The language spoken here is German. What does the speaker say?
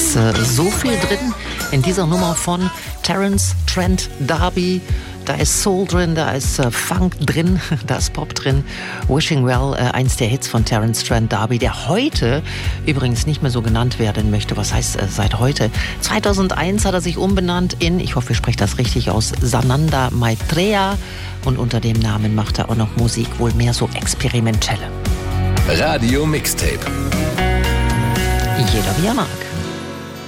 ist so viel drin in dieser Nummer von Terence Trent D'Arby. Da ist Soul drin, da ist Funk drin, da ist Pop drin. Wishing Well, eins der Hits von Terence Trent D'Arby, der heute übrigens nicht mehr so genannt werden möchte. Was heißt seit heute? 2001 hat er sich umbenannt in, ich hoffe, ich spreche das richtig aus, Sananda Maitreya. Und unter dem Namen macht er auch noch Musik, wohl mehr so experimentelle. Radio Mixtape. Jeder wie er mag.